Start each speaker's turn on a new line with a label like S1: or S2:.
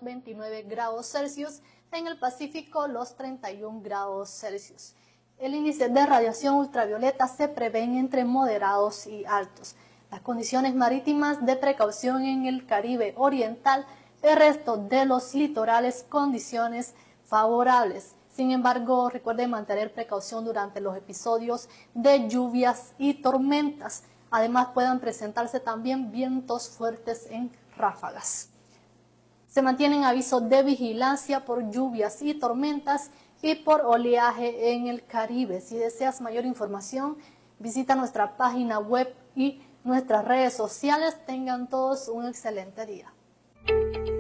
S1: 29 grados Celsius, en el Pacífico los 31 grados Celsius. El índice de radiación ultravioleta se prevén entre moderados y altos. Las condiciones marítimas de precaución en el Caribe Oriental, el resto de los litorales, condiciones favorables. Sin embargo, recuerde mantener precaución durante los episodios de lluvias y tormentas. Además, puedan presentarse también vientos fuertes en ráfagas. Se mantienen avisos de vigilancia por lluvias y tormentas y por oleaje en el Caribe. Si deseas mayor información, visita nuestra página web y nuestras redes sociales. Tengan todos un excelente día.